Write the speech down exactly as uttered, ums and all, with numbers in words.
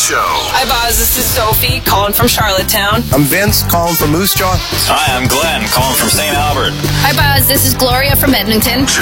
Show. Hi, Boz. This is Sophie calling from Charlottetown. I'm Vince calling from Moose Jaw. Hi, I'm Glenn calling from Saint Albert. Hi, Boz. This is Gloria from Edmonton.